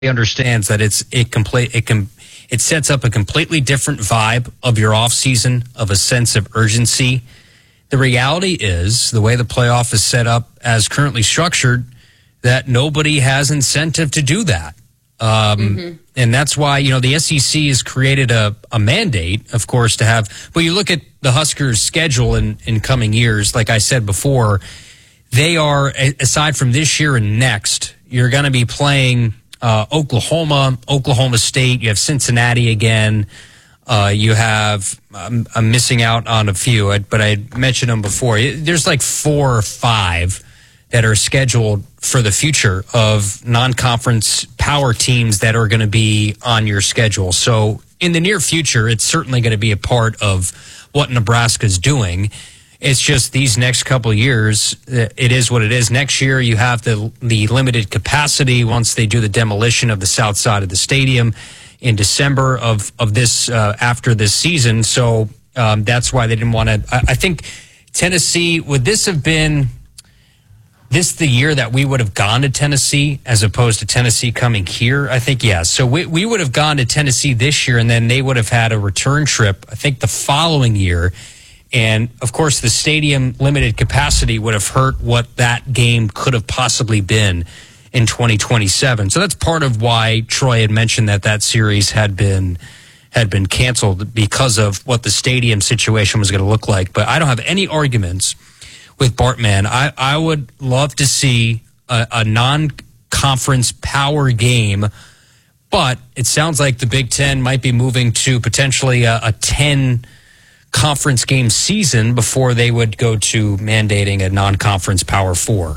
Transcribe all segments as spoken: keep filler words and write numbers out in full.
understands that it's it complete it can it sets up a completely different vibe of your off season, of a sense of urgency. The reality is, the way the playoff is set up as currently structured, that nobody has incentive to do that. Um, mm-hmm. And that's why, you know, the S E C has created a, a mandate, of course, to have, but you look at the Huskers' schedule in, in coming years, like I said before, they are, aside from this year and next, you're going to be playing uh, Oklahoma, Oklahoma State, you have Cincinnati again, uh, you have, I'm, I'm missing out on a few, but I mentioned them before. There's like four or five that are scheduled for the future of non-conference power teams that are going to be on your schedule. So in the near future, it's certainly going to be a part of what Nebraska's doing. It's just these next couple of years, it is what it is. Next year, you have the the limited capacity once they do the demolition of the south side of the stadium in December of, of this, uh, after this season. So um, that's why they didn't want to. I, I think Tennessee, would this have been this the year that we would have gone to Tennessee as opposed to Tennessee coming here? I think, yes. So we, we would have gone to Tennessee this year, and then they would have had a return trip, I think, the following year. And, of course, the stadium limited capacity would have hurt what that game could have possibly been in twenty twenty-seven. So that's part of why Troy had mentioned that that series had been had been canceled, because of what the stadium situation was going to look like. But I don't have any arguments with Bartman. I, I would love to see a, a non-conference power game, but it sounds like the Big Ten might be moving to potentially a, a ten conference game season before they would go to mandating a non-conference Power Four.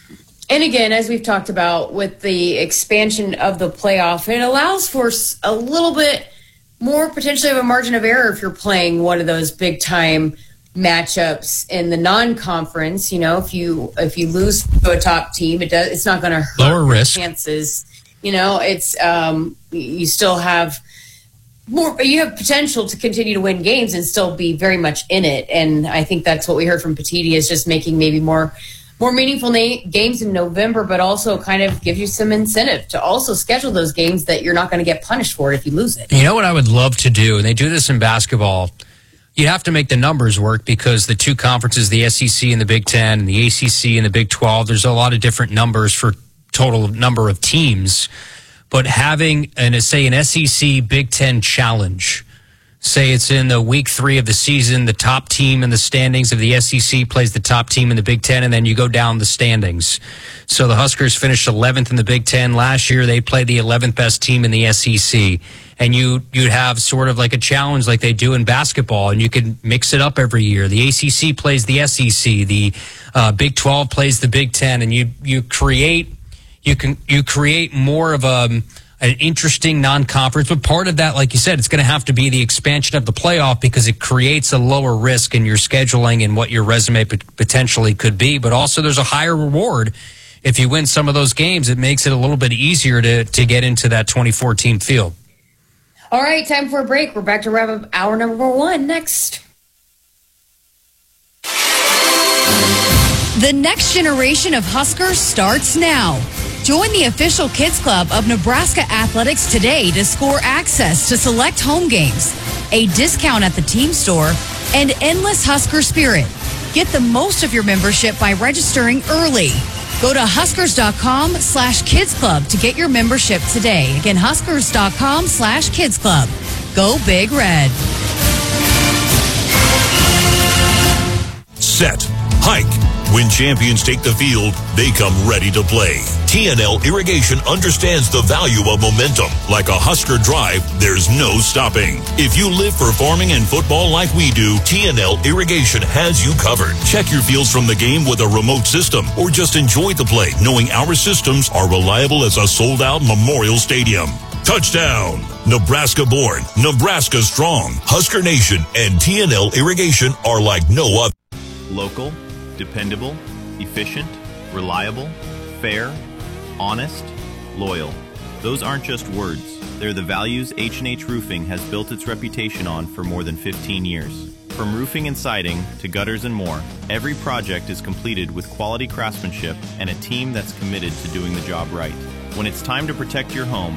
And again, as we've talked about with the expansion of the playoff, it allows for a little bit more potentially of a margin of error if you're playing one of those big time matchups in the non-conference. You know, if you if you lose to a top team, it does it's not going to hurt lower risk chances. You know, it's um, you still have more, you have potential to continue to win games and still be very much in it. And I think that's what we heard from Petiti, is just making maybe more more meaningful na- games in November, but also kind of gives you some incentive to also schedule those games that you're not going to get punished for it if you lose it. You know what I would love to do, and they do this in basketball, you have to make the numbers work, because the two conferences, the S E C and the Big Ten, and the A C C and the Big twelve, there's a lot of different numbers for total number of teams. But having, an, say, an S E C Big Ten challenge, say it's in the week three of the season, the top team in the standings of the S E C plays the top team in the Big Ten, and then you go down the standings. So the Huskers finished eleventh in the Big Ten. Last year, they played the eleventh best team in the S E C. And you, you'd have sort of like a challenge like they do in basketball, and you could mix it up every year. The A C C plays the S E C. The uh, Big twelve plays the Big Ten, and you you create you can you create more of a an interesting non-conference. But part of that, like you said, it's going to have to be the expansion of the playoff, because it creates a lower risk in your scheduling and what your resume potentially could be. But also there's a higher reward. If you win some of those games, it makes it a little bit easier to, to get into that twenty-four team field. All right, time for a break. We're back to wrap up hour number one next. The next generation of Huskers starts now. Join the official Kids Club of Nebraska Athletics today to score access to select home games, a discount at the team store, and endless Husker spirit. Get the most of your membership by registering early. Go to huskers.com slash kids club to get your membership today. Again, huskers.com slash kids club. Go Big Red. Set. Hike. When champions take the field, they come ready to play. T N L Irrigation understands the value of momentum. Like a Husker drive, there's no stopping. If you live for farming and football like we do, T N L Irrigation has you covered. Check your fields from the game with a remote system, or just enjoy the play knowing our systems are reliable as a sold-out Memorial Stadium. Touchdown! Nebraska born, Nebraska strong. Husker Nation and T N L Irrigation are like no other. Local, dependable, efficient, reliable, fair, honest, loyal. Those aren't just words. They're the values H and H Roofing has built its reputation on for more than fifteen years. From roofing and siding to gutters and more, every project is completed with quality craftsmanship and a team that's committed to doing the job right. When it's time to protect your home,